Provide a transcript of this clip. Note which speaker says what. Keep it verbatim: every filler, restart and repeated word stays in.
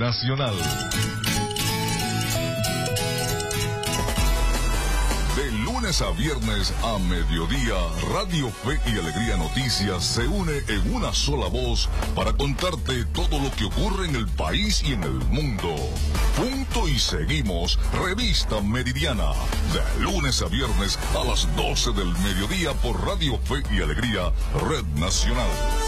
Speaker 1: Nacional. De lunes a viernes a mediodía, Radio Fe y Alegría Noticias se une en una sola voz para contarte todo lo que ocurre en el país y en el mundo. Punto y seguimos, Revista Meridiana, de lunes a viernes a las doce del mediodía por Radio Fe y Alegría, Red Nacional.